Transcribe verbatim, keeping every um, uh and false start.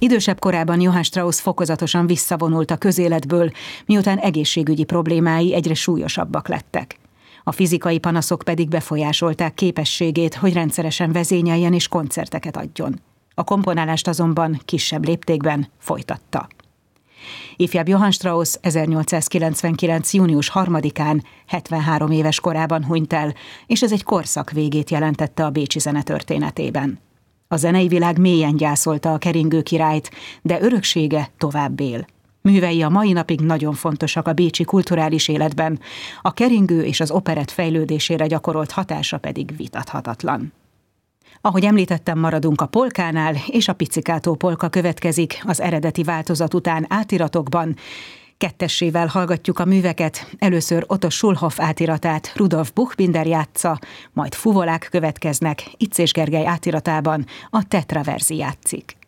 Idősebb korában Johann Strauss fokozatosan visszavonult a közéletből, miután egészségügyi problémái egyre súlyosabbak lettek. A fizikai panaszok pedig befolyásolták képességét, hogy rendszeresen vezényeljen és koncerteket adjon. A komponálást azonban kisebb léptékben folytatta. Ifjabb Johann Strauss ezernyolcszázkilencvenkilenc. június harmadikán hetvenhárom éves korában hunyt el, és ez egy korszak végét jelentette a bécsi zene történetében. A zenei világ mélyen gyászolta a keringő királyt, de öröksége tovább él. Művei a mai napig nagyon fontosak a bécsi kulturális életben, a keringő és az operett fejlődésére gyakorolt hatása pedig vitathatatlan. Ahogy említettem, maradunk a polkánál, és a Pizzicátó polka következik az eredeti változat után átiratokban. Kettessével hallgatjuk a műveket, először Otto Schulhoff átiratát Rudolf Buchbinder játsza, majd fuvolák következnek, Itz és Gergely átiratában a Tetraverzi játszik.